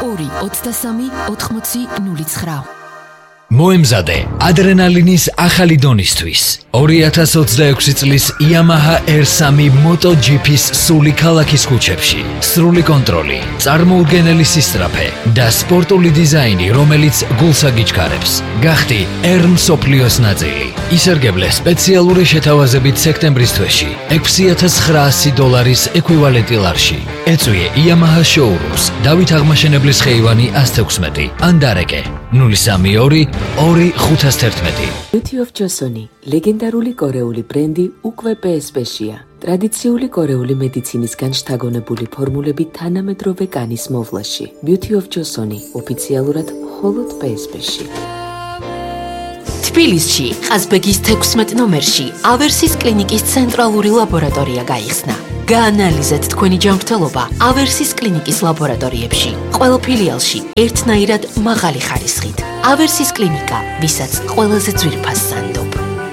2-23-80-09. მოემზადე ადრენალინის ახალი დონისთვის 2026 წლის Yamaha R3 MotoGP-ს სული ქალაქის ქუჩებში. სრული კონტროლი, წარმოუდგენელი სისწრაფე და სპორტული დიზაინი, რომელიც გულს აგიჩქარებს. გახდი R მსოფლიოს ნაწილი. ისერგებლე სპეციალური შეთავაზებით სექტემბრის თვეში $6,900 ეკვივალენტი ლარში. ეწვიე Yamaha showrooms, დავით აღმაშენებლის ხეივანი 116 ან დარეკე 032 2-511. Beauty of Joseon, ლეგენდარული კორეული ბრენდი უკვე PSP-შია. ტრადიციული კორეული მედიცინისგან შთაგონებული ფორმულები თანამედროვე კანის მოვლაში. Beauty of Joseon, ოფიციალურად მხოლოდ PSP-ში. თბილისში, ყაზბეგის 16 ნომერში, ავერსის კლინიკის ცენტრალური ლაბორატორია გაიხსნა. გაანალიზეთ თქვენი ჯანმრთელობა ავერსის კლინიკის ლაბორატორიებში. ყველა ფილიალში ერთნაირად მაღალი ხარისხით. ავერსის კლინიკა, ვისაც ყველაზე ძვირფას სანდობ.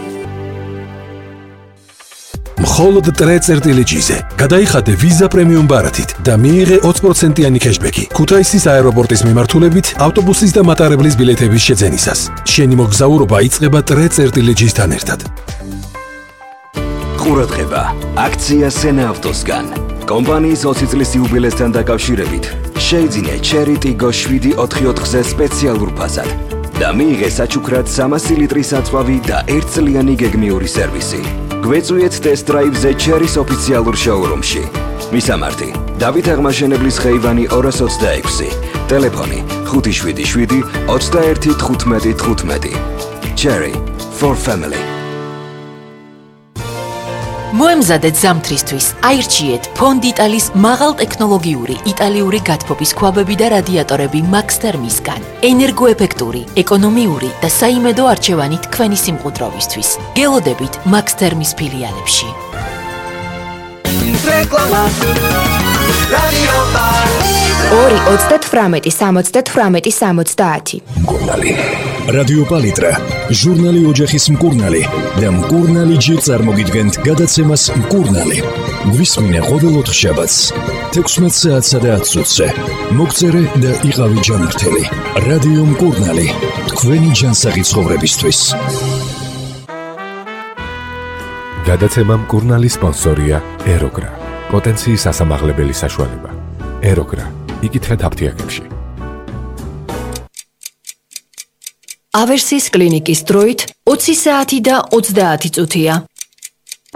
მხოლოდ ტრე-წერტილიჯიზე. გადაიხადე ვიზა პრემიუმ ბარათით და მიიღე 20%-იანი კეშბექი. ქუთაისის აეროპორტის მიმართულებით ავტობუსის და მატარებლის ბილეთების შეძენისას. შენი მოგზაურობა იწყება ტრე-წერტილიჯისთან ერთად. ყურადღება, აქცია სენა ავტოსგან. კომპანიის 20 წლის იუბილესთან დაკავშირებით შეიძინე Cherry Tiggo 744-ზე სპეციალურ ფასად და მიიღე საჩუქრად 300 ლიტრის აწვავი და 1 წლიანი გეგმიური სერვისი. გვეწვიეთ ტესტ დრაივზე Cherry-ს ოფიციალურ შოურუმში. მისამართი: დავით აღმაშენებლის ხეივანი 226. ტელეფონი 577 21 15 15. Cherry for family. მოემზადეთ ზამთრისთვის, აირჩიეთ ფონდიტალის მაღალტექნოლოგიური იტალიური გათბობის ქვაბები და რადიატორები Max Thermis-გან. ენერგოეფექტური, ეკონომიური და საიმედო არჩევანი თქვენი სიმყუდროვისთვის. გელოდებით Max Thermis ფილიალებში. რეკლამა. რადიო პალიტრა. 2-38-70-70. მკურნალი. რადიო პალიტრა, ჟურნალი ოჯახის მკურნალი და მკურნალი ჯერ წარმოგიდგენთ გადაცემას მკურნალი. გვისმინე ყოველ ოთხშაბათს 16 საათსა და 10 წუთზე. მოგწერე და იყავი ჯანმრთელი. რადიო მკურნალი, თქვენი ჯანსაღი ცხოვრებისთვის. გადაცემა მკურნალი სპონსორია ეროგრა. პოტენციის ასამაღლებელი საშუალება. ეროგრა, იკითხეთ აფთიაქებში. ავერსის კლინიკის დროით 20 საათი და 30 წუთია.